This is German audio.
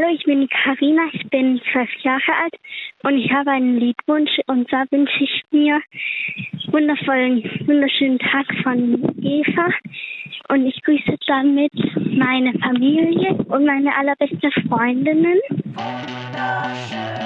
Hallo, ich bin die Karina, ich bin 12 Jahre alt und ich habe einen Liedwunsch und zwar wünsche ich mir wunderschönen Tag von Eva und ich grüße damit meine Familie und meine allerbeste Freundinnen. Wunderschön.